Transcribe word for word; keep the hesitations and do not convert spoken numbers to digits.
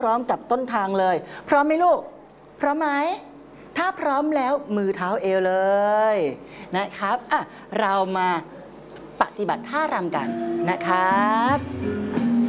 พร้อมกับต้นทางเลยพร้อมไหมลูกพร้อมไหมถ้าพร้อมแล้วมือเท้าเอวเลยนะครับอ่ะเรามาปฏิบัติท่ารำกันนะครับ